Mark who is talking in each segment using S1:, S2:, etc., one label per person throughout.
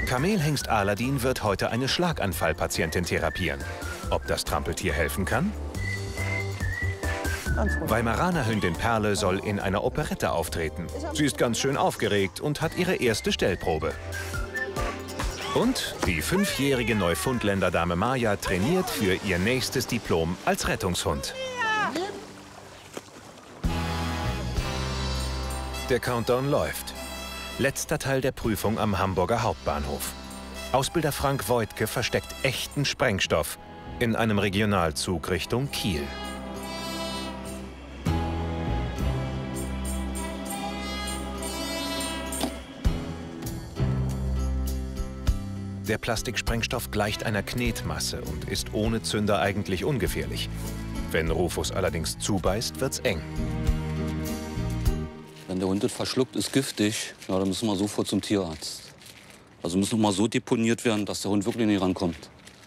S1: Kamelhengst Aladin wird heute eine Schlaganfallpatientin therapieren. Ob das Trampeltier helfen kann? Weimaraner Hündin Perle soll in einer Operette auftreten. Sie ist ganz schön aufgeregt und hat ihre erste Stellprobe. Und die 5-jährige Neufundländer-Dame Maya trainiert für ihr nächstes Diplom als Rettungshund. Der Countdown läuft. Letzter Teil der Prüfung am Hamburger Hauptbahnhof. Ausbilder Frank Voigtke versteckt echten Sprengstoff in einem Regionalzug Richtung Kiel. Der Plastiksprengstoff gleicht einer Knetmasse und ist ohne Zünder eigentlich ungefährlich. Wenn Rufus allerdings zubeißt, wird's eng.
S2: Wenn der Hund das verschluckt, ist giftig, ja, dann müssen wir sofort zum Tierarzt. Also muss noch mal so deponiert werden, dass der Hund wirklich nicht rankommt.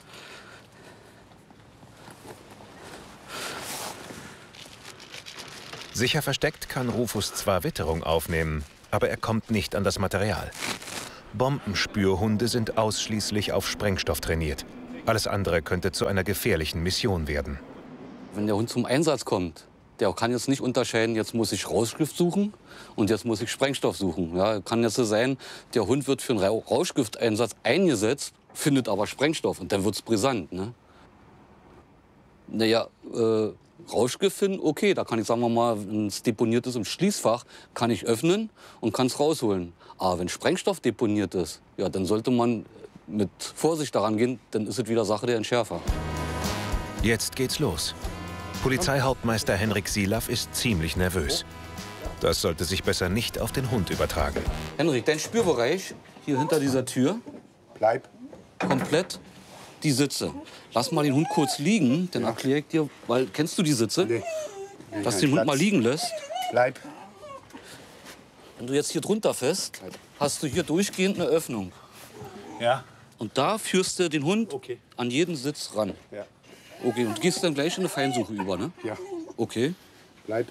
S1: Sicher versteckt kann Rufus zwar Witterung aufnehmen, aber er kommt nicht an das Material. Bombenspürhunde sind ausschließlich auf Sprengstoff trainiert. Alles andere könnte zu einer gefährlichen Mission werden.
S2: Wenn der Hund zum Einsatz kommt, der kann jetzt nicht unterscheiden, jetzt muss ich Rauschgift suchen und jetzt muss ich Sprengstoff suchen. Ja, kann jetzt so sein, der Hund wird für einen Rauschgifteinsatz eingesetzt, findet aber Sprengstoff und dann wird es brisant. Ne? Naja, Rauschgift finden, okay, da kann ich, sagen wir mal, wenn es deponiert ist im Schließfach, kann ich öffnen und kann es rausholen. Aber wenn Sprengstoff deponiert ist, ja, dann sollte man mit Vorsicht daran gehen, dann ist es wieder Sache der Entschärfer.
S1: Jetzt geht's los. Polizeihauptmeister Henrik Silaff ist ziemlich nervös. Das sollte sich besser nicht auf den Hund übertragen.
S2: Henrik, dein Spürbereich hier hinter dieser Tür.
S3: Bleib.
S2: Komplett die Sitze. Lass mal den Hund kurz liegen, dann erkläre ich dir, weil, kennst du die Sitze?
S3: Nee.
S2: Dass du den Hund mal liegen lässt.
S3: Bleib.
S2: Wenn du jetzt hier drunter fest, hast du hier durchgehend eine Öffnung.
S3: Ja.
S2: Und da führst du den Hund
S3: Okay.
S2: an jeden Sitz ran.
S3: Ja.
S2: Okay, und gehst dann gleich in eine Feinsuche über, ne?
S3: Ja.
S2: Okay.
S3: Bleib.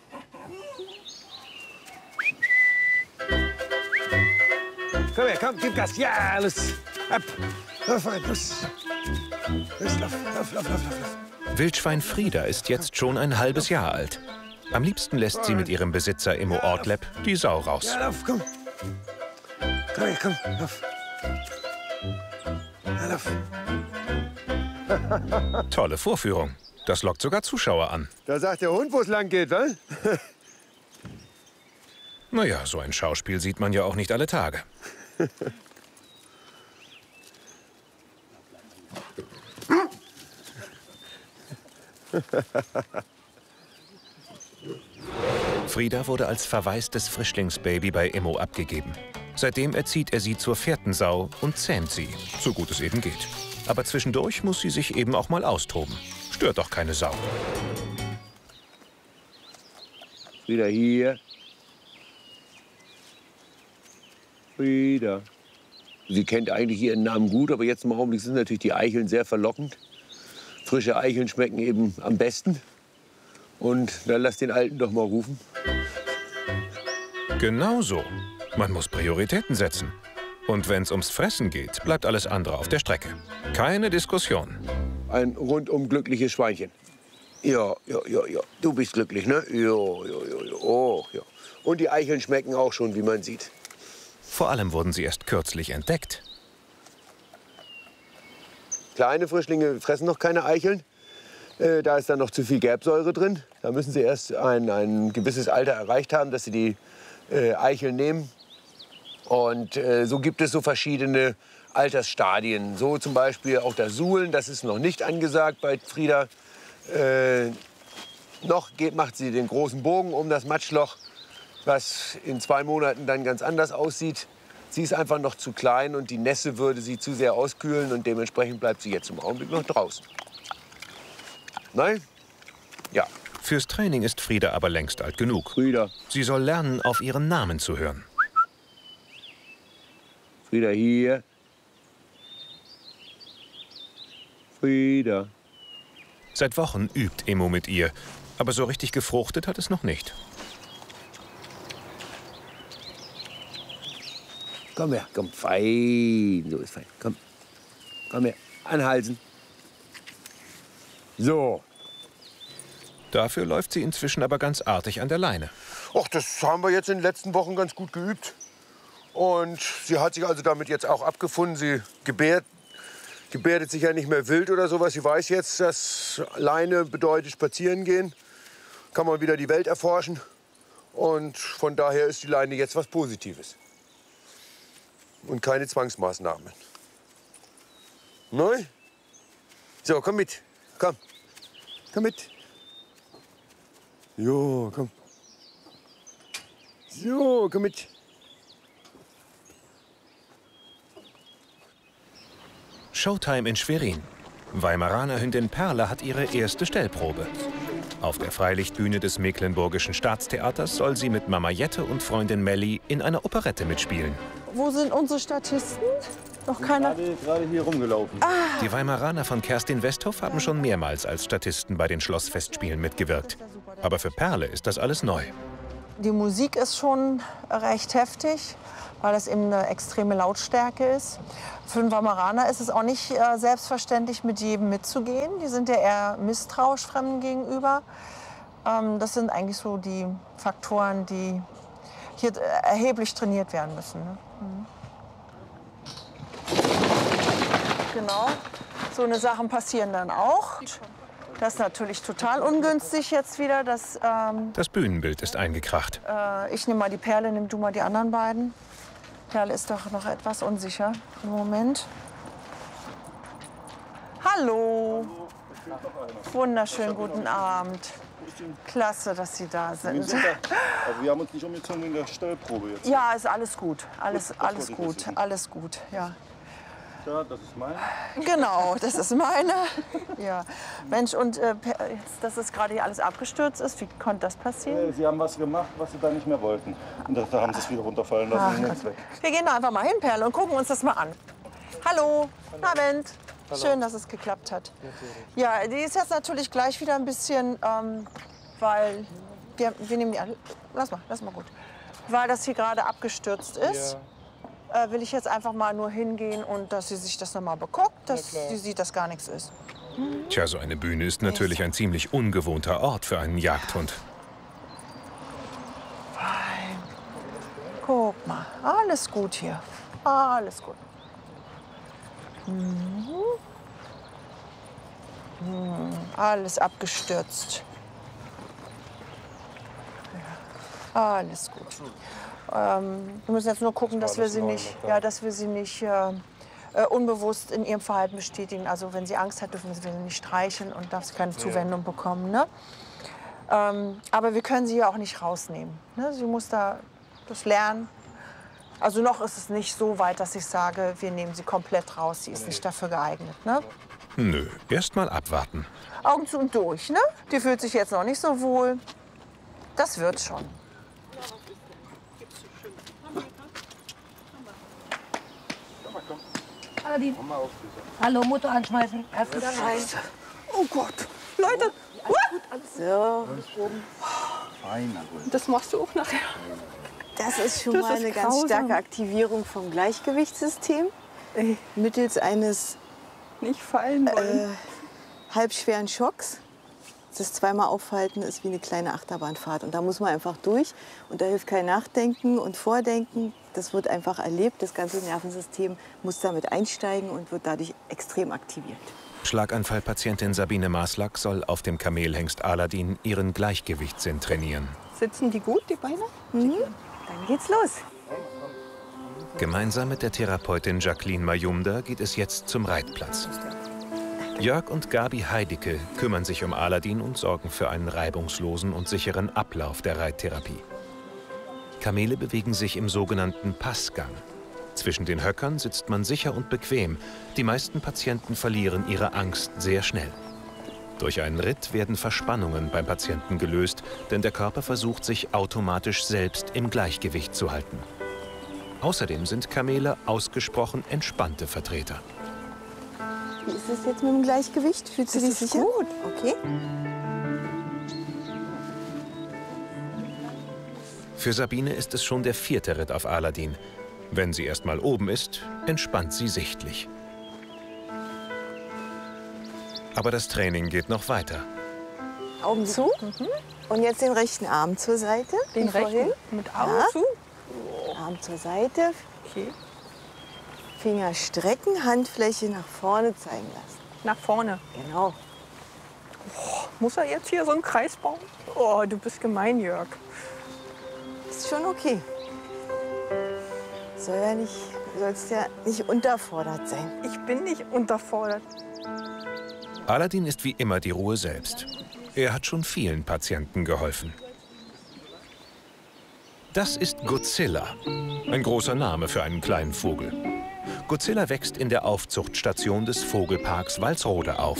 S4: Komm her, komm, gib Gas. Ja, los. Ab. Lauf rein, los. Los, lauf.
S1: Wildschwein Frieda ist jetzt schon ein halbes Jahr alt. Am liebsten lässt sie mit ihrem Besitzer Immo Ortleb die Sau raus.
S4: Ja, lauf, komm. Komm her, komm, lauf. Ja, lauf.
S1: Tolle Vorführung. Das lockt sogar Zuschauer an.
S4: Da sagt der Hund, wo es lang geht, wa?
S1: Naja, so ein Schauspiel sieht man ja auch nicht alle Tage. Frieda wurde als verwaistes Frischlingsbaby bei Immo abgegeben. Seitdem erzieht er sie zur Fährtensau und zähmt sie, so gut es eben geht. Aber zwischendurch muss sie sich eben auch mal austoben. Stört doch keine Sau.
S4: Wieder hier. Wieder. Sie kennt eigentlich ihren Namen gut, aber jetzt im Augenblick sind natürlich die Eicheln sehr verlockend. Frische Eicheln schmecken eben am besten. Und dann lass den Alten doch mal rufen.
S1: Genau so. Man muss Prioritäten setzen. Und wenn es ums Fressen geht, bleibt alles andere auf der Strecke. Keine Diskussion.
S4: Ein rundum glückliches Schweinchen. Ja. Du bist glücklich, ne? Ja. Oh, ja. Und die Eicheln schmecken auch schon, wie man sieht.
S1: Vor allem wurden sie erst kürzlich entdeckt.
S4: Kleine Frischlinge fressen noch keine Eicheln. Da ist dann noch zu viel Gelbsäure drin. Da müssen sie erst ein gewisses Alter erreicht haben, dass sie die Eicheln nehmen. Und so gibt es so verschiedene Altersstadien. So zum Beispiel auch das Suhlen, das ist noch nicht angesagt bei Frieda. Macht sie den großen Bogen um das Matschloch, was in 2 Monaten dann ganz anders aussieht. Sie ist einfach noch zu klein und die Nässe würde sie zu sehr auskühlen und dementsprechend bleibt sie jetzt im Augenblick noch draußen. Nein? Ja.
S1: Fürs Training ist Frieda aber längst alt genug.
S4: Frieda.
S1: Sie soll lernen, auf ihren Namen zu hören.
S4: Frieda hier. Frieda.
S1: Seit Wochen übt Immo mit ihr, aber so richtig gefruchtet hat es noch nicht.
S4: Komm her, komm, fein. So ist fein. Komm, komm her, anhalten. So.
S1: Dafür läuft sie inzwischen aber ganz artig an der Leine.
S4: Ach, das haben wir jetzt in den letzten Wochen ganz gut geübt. Und sie hat sich also damit jetzt auch abgefunden. Sie gebärdet sich ja nicht mehr wild oder sowas. Sie weiß jetzt, dass Leine bedeutet spazieren gehen. Kann man wieder die Welt erforschen. Und von daher ist die Leine jetzt was Positives. Und keine Zwangsmaßnahmen. Nein? So, komm mit. Komm. Komm mit. Jo, komm. So, komm mit.
S1: Showtime in Schwerin. Weimaraner Hündin Perle hat ihre erste Stellprobe. Auf der Freilichtbühne des Mecklenburgischen Staatstheaters soll sie mit Mama Jette und Freundin Melli in einer Operette mitspielen.
S5: Wo sind unsere Statisten? Noch keiner?
S3: Gerade hier rumgelaufen.
S1: Die Weimaraner von Kerstin Westhoff haben schon mehrmals als Statisten bei den Schlossfestspielen mitgewirkt. Aber für Perle ist das alles neu.
S5: Die Musik ist schon recht heftig, weil das eben eine extreme Lautstärke ist. Für den Weimaraner ist es auch nicht selbstverständlich, mit jedem mitzugehen. Die sind ja eher misstrauisch Fremden gegenüber. Das sind eigentlich so die Faktoren, die hier erheblich trainiert werden müssen. Ne? Genau, so eine Sachen passieren dann auch. Das ist natürlich total ungünstig jetzt wieder. Dass,
S1: Das Bühnenbild ist eingekracht.
S5: ich nehme mal die Perle, nimm du mal die anderen beiden. Perle ist doch noch etwas unsicher im Moment. Hallo. Wunderschönen guten Abend. Klasse, dass Sie da sind.
S3: Also wir haben uns nicht umgezogen in der Stellprobe jetzt.
S5: Ja, ist alles gut. Alles
S3: wollte ich
S5: gut.
S3: wissen.
S5: Alles gut, ja.
S3: Ja, das ist mein.
S5: Genau, das ist meine. Ja. Mensch, und dass es gerade hier alles abgestürzt ist, wie konnte das passieren?
S3: Sie haben was gemacht, was Sie da nicht mehr wollten. Und da haben Sie es wieder runterfallen lassen und jetzt weg.
S5: Wir gehen da einfach mal hin, Perle, und gucken uns das mal an. Hallo, guten Abend. Schön, dass es geklappt hat. Ja, die ist jetzt natürlich gleich wieder ein bisschen, weil wir nehmen die an. Lass mal gut. Weil das hier gerade abgestürzt ist. Will ich jetzt einfach mal nur hingehen und dass sie sich das noch mal beguckt, dass sie sieht, dass gar nichts ist.
S1: Tja, so eine Bühne ist natürlich ein ziemlich ungewohnter Ort für einen Jagdhund.
S5: Fein. Guck mal, alles gut hier. Alles gut. Alles abgestürzt. Ja. Alles gut. Wir müssen jetzt nur gucken, dass wir sie nicht, unbewusst in ihrem Verhalten bestätigen. Also wenn sie Angst hat, dürfen wir sie nicht streicheln und darf sie keine Zuwendung bekommen. Ne? Aber wir können sie ja auch nicht rausnehmen. Ne? Sie muss das lernen. Also noch ist es nicht so weit, dass ich sage, wir nehmen sie komplett raus. Sie ist nicht dafür geeignet. Ne?
S1: Nö, erst mal abwarten.
S5: Augen zu und durch. Ne? Die fühlt sich jetzt noch nicht so wohl. Das wird schon.
S6: Aladin. Hallo, Motor anschmeißen. Ersten Gang rein.
S5: Oh Gott, Leute.
S6: So.
S5: Das machst du auch nachher.
S7: Das ist schon mal eine ganz starke Aktivierung vom Gleichgewichtssystem mittels eines
S5: Nicht fallen wollen.
S7: halbschweren Schocks. Das zweimal aufhalten ist wie eine kleine Achterbahnfahrt. Und da muss man einfach durch. Und da hilft kein Nachdenken und Vordenken. Das wird einfach erlebt. Das ganze Nervensystem muss damit einsteigen und wird dadurch extrem aktiviert.
S1: Schlaganfallpatientin Sabine Maslak soll auf dem Kamelhengst Aladin ihren Gleichgewichtssinn trainieren.
S5: Sitzen die gut, die Beine?
S7: Dann geht's los.
S1: Gemeinsam mit der Therapeutin Jacqueline Mayumda geht es jetzt zum Reitplatz. Jörg und Gabi Heidicke kümmern sich um Aladin und sorgen für einen reibungslosen und sicheren Ablauf der Reittherapie. Kamele bewegen sich im sogenannten Passgang. Zwischen den Höckern sitzt man sicher und bequem. Die meisten Patienten verlieren ihre Angst sehr schnell. Durch einen Ritt werden Verspannungen beim Patienten gelöst, denn der Körper versucht, sich automatisch selbst im Gleichgewicht zu halten. Außerdem sind Kamele ausgesprochen entspannte Vertreter.
S7: Wie ist es jetzt mit dem Gleichgewicht? Fühlst du dich sicher? Gut. Okay.
S1: Für Sabine ist es schon der 4. Ritt auf Aladin. Wenn sie erst mal oben ist, entspannt sie sichtlich. Aber das Training geht noch weiter.
S7: Augen zu. Und jetzt den rechten Arm zur Seite.
S5: Den rechten mit Augen zu.
S7: Arm zur Seite.
S5: Okay.
S7: Finger strecken, Handfläche nach vorne zeigen lassen.
S5: Nach vorne.
S7: Genau.
S5: Muss er jetzt hier so einen Kreis bauen? Oh, du bist gemein, Jörg.
S7: Ist schon okay. Sollst ja nicht unterfordert sein.
S5: Ich bin nicht unterfordert.
S1: Aladin ist wie immer die Ruhe selbst. Er hat schon vielen Patienten geholfen. Das ist Godzilla, ein großer Name für einen kleinen Vogel. Godzilla wächst in der Aufzuchtstation des Vogelparks Walsrode auf.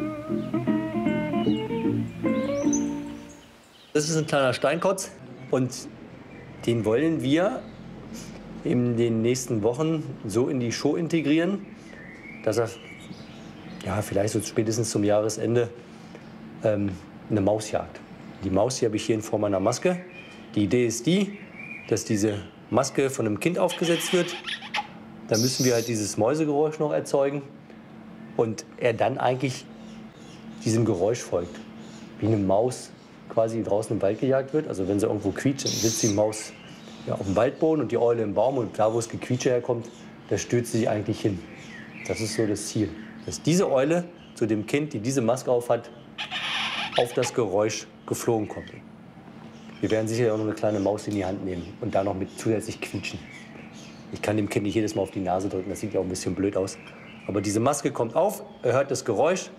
S8: Das ist ein kleiner Steinkotz und den wollen wir in den nächsten Wochen so in die Show integrieren, dass er ja, vielleicht so spätestens zum Jahresende eine Maus jagt. Die Maus die habe ich hier in Form einer Maske. Die Idee ist die, dass diese Maske von einem Kind aufgesetzt wird. Da müssen wir halt dieses Mäusegeräusch noch erzeugen und er dann eigentlich diesem Geräusch folgt. Wie eine Maus quasi draußen im Wald gejagt wird. Also wenn sie irgendwo quietscht, dann sitzt die Maus ja, auf dem Waldboden und die Eule im Baum. Und da, wo es Gequietsche herkommt, da stürzt sie eigentlich hin. Das ist so das Ziel. Dass diese Eule zu dem Kind, die diese Maske aufhat, auf das Geräusch geflogen kommt. Wir werden sicher auch noch eine kleine Maus in die Hand nehmen und da noch mit zusätzlich quietschen. Ich kann dem Kind nicht jedes Mal auf die Nase drücken, das sieht ja auch ein bisschen blöd aus. Aber diese Maske kommt auf, er hört das Geräusch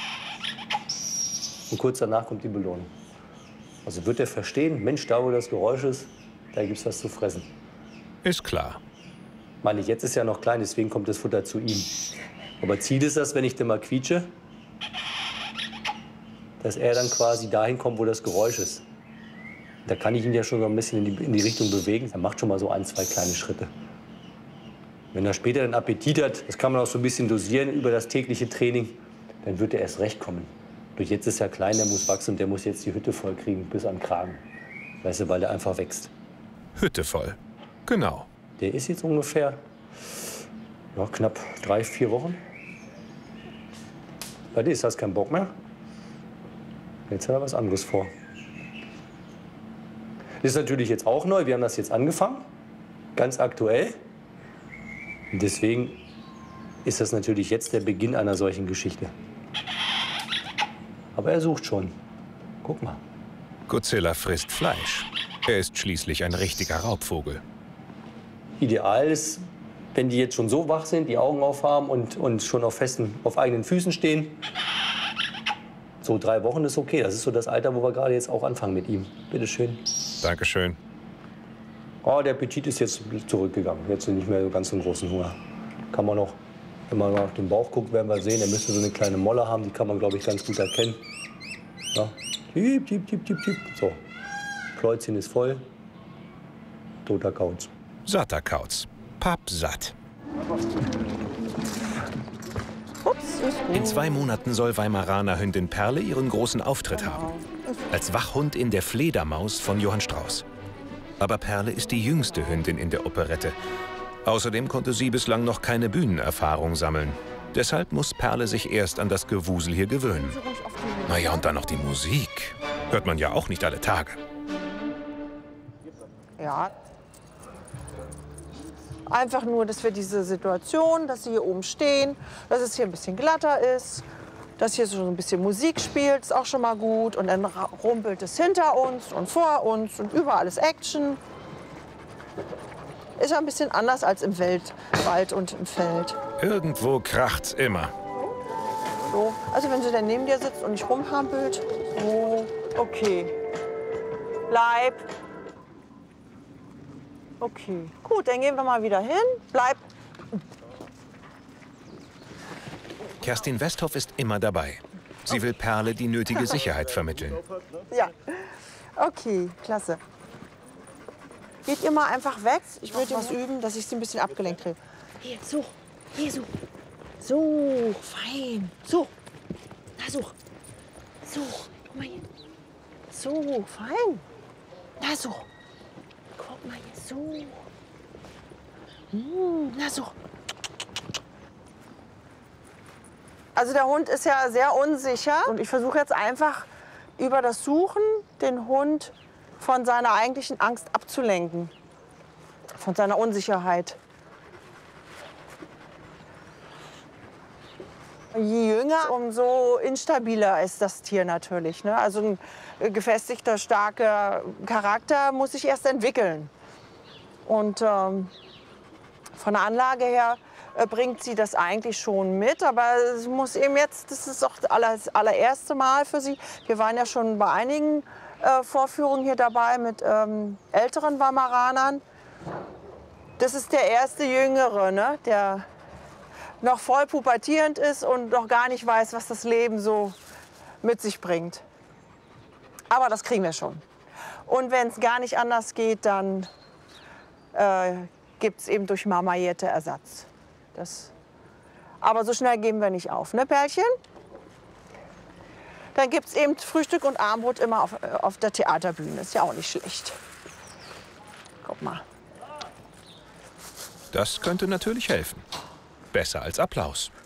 S8: und kurz danach kommt die Belohnung. Also wird er verstehen, Mensch, da wo das Geräusch ist, da gibt's was zu fressen.
S1: Ist klar.
S8: Meine ich, jetzt ist er noch klein, deswegen kommt das Futter zu ihm. Aber Ziel ist das, wenn ich den mal quietsche, dass er dann quasi dahin kommt, wo das Geräusch ist. Da kann ich ihn ja schon so ein bisschen in die Richtung bewegen. Er macht schon mal so 1, 2 kleine Schritte. Wenn er später einen Appetit hat, das kann man auch so ein bisschen dosieren über das tägliche Training, dann wird er erst recht kommen. Durch jetzt ist er klein, der muss wachsen und der muss jetzt die Hütte voll kriegen bis an den Kragen. Weißt du, weil er einfach wächst.
S1: Hütte voll. Genau.
S8: Der ist jetzt ungefähr ja, knapp 3, 4 Wochen. Bei dir ist das kein Bock mehr. Jetzt hat er was anderes vor. Das ist natürlich jetzt auch neu. Wir haben das jetzt angefangen, ganz aktuell. Und deswegen ist das natürlich jetzt der Beginn einer solchen Geschichte. Aber er sucht schon. Guck mal.
S1: Godzilla frisst Fleisch. Er ist schließlich ein richtiger Raubvogel.
S8: Ideal ist, wenn die jetzt schon so wach sind, die Augen aufhaben und schon auf eigenen Füßen stehen. So 3 Wochen ist okay. Das ist so das Alter, wo wir gerade jetzt auch anfangen mit ihm. Bitte schön.
S1: Dankeschön.
S8: Oh, der Appetit ist jetzt zurückgegangen. Jetzt nicht mehr so ganz so einen großen Hunger. Kann man noch, wenn man nach dem Bauch guckt, werden wir sehen, er müsste so eine kleine Molle haben. Die kann man, glaube ich, ganz gut erkennen. Ja. Tiep, tiep, tiep, tiep, tiep. So. Pläuzchen ist voll. Toter Kauz.
S1: Satter Kauz. Pappsatt. In 2 Monaten soll Weimaraner Hündin Perle ihren großen Auftritt haben. Als Wachhund in der Fledermaus von Johann Strauss. Aber Perle ist die jüngste Hündin in der Operette. Außerdem konnte sie bislang noch keine Bühnenerfahrung sammeln. Deshalb muss Perle sich erst an das Gewusel hier gewöhnen. Naja, und dann noch die Musik. Hört man ja auch nicht alle Tage.
S5: Ja. Einfach nur, dass wir diese Situation, dass sie hier oben stehen, dass es hier ein bisschen glatter ist, dass hier so ein bisschen Musik spielt, ist auch schon mal gut. Und dann rumpelt es hinter uns und vor uns und überall ist Action. Ist ja ein bisschen anders als im Wald und im Feld.
S1: Irgendwo kracht's immer.
S5: So. Also wenn sie dann neben dir sitzt und nicht rumhampelt. Oh, okay. Bleib. Okay, gut, dann gehen wir mal wieder hin. Bleib.
S1: Kerstin Westhoff ist immer dabei. Sie will Perle die nötige Sicherheit vermitteln.
S5: Ja, okay, klasse. Geht ihr mal einfach weg. Ich würde was üben, dass ich sie ein bisschen abgelenkt kriege. Hier, such. Hier, such. So, fein. Such. Na, such. Such. Guck mal hier. So, fein. Na, such. Guck mal hier. So. Na so. Also der Hund ist ja sehr unsicher und ich versuche jetzt einfach über das Suchen den Hund von seiner eigentlichen Angst abzulenken, von seiner Unsicherheit. Je jünger, umso instabiler ist das Tier natürlich, ne? Also ein gefestigter, starker Charakter muss sich erst entwickeln. Und von der Anlage her bringt sie das eigentlich schon mit, aber sie muss eben jetzt, das ist auch das allererste Mal für sie. Wir waren ja schon bei einigen Vorführungen hier dabei mit älteren Weimaranern. Das ist der erste Jüngere, ne? Der noch voll pubertierend ist und noch gar nicht weiß, was das Leben so mit sich bringt. Aber das kriegen wir schon. Und wenn es gar nicht anders geht, dann gibt es eben durch Mama Jette Ersatz. Aber so schnell geben wir nicht auf, ne Perlchen? Dann gibt es eben Frühstück und Abendbrot immer auf der Theaterbühne. Ist ja auch nicht schlecht. Guck mal.
S1: Das könnte natürlich helfen. Besser als Applaus.